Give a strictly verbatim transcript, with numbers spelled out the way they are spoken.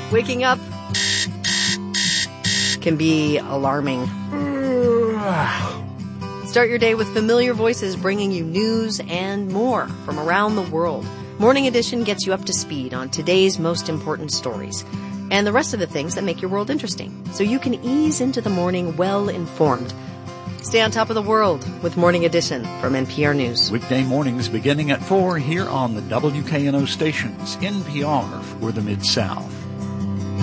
Waking up can be alarming. Start your day with familiar voices bringing you news and more from around the world. Morning Edition gets you up to speed on today's most important stories and the rest of the things that make your world interesting, so you can ease into the morning well-informed. Stay on top of the world with Morning Edition from N P R News. Weekday mornings beginning at four here on the W K N O stations, N P R for the Mid-South.